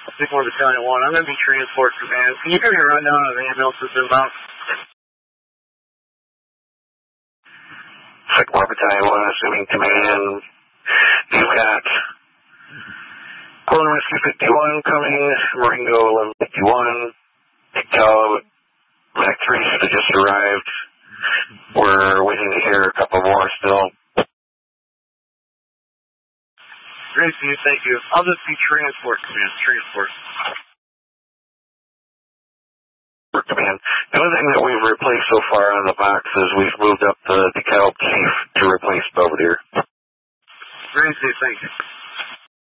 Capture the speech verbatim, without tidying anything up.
Sycamore Battalion one, I'm going to be transport command. Can you give me a rundown of the ambulance that's inbound? Sycamore Battalion one, assuming command. You've got Golden Whiskey fifty-one coming, Marengo eleven fifty-one, Pictal, Mac three should have just arrived. We're waiting to hear a couple more still. Great, Steve, thank you. I'll just be transport command, transport. Command. The only thing that we've replaced so far on the box is we've moved up the DeKalb Chief to replace Belvedere. Great, Steve, thank you.